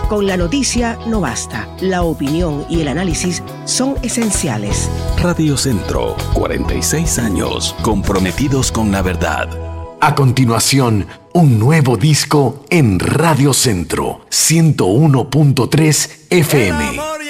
Con la noticia no basta. La opinión y el análisis son esenciales. Radio Centro, 46 años comprometidos con la verdad. A continuación, un nuevo disco en Radio Centro, 101.3 FM.